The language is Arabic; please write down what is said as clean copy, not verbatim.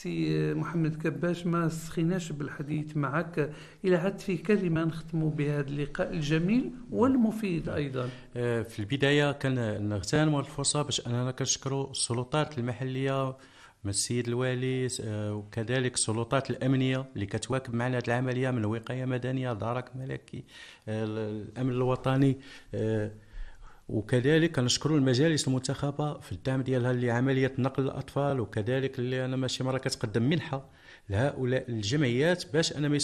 سي محمد كباش، ما سخيناش بالحديث معك إلى حد في كلمة نختم بهذا اللقاء الجميل والمفيد أيضا. في البداية كان نغتنم الفرصة باش أننا كنشكروا السلطات المحلية من السيد الوالي وكذلك السلطات الأمنية اللي كتواكب معنا هذه العملية، من وقاية مدنية، درك ملكي، الأمن الوطني، وكذلك كنشكروا المجالس المنتخبة في الدعم ديالها لعملية نقل الأطفال، وكذلك اللي أنا ماشي مرة كتقدم منحة لهؤلاء الجمعيات باش أنا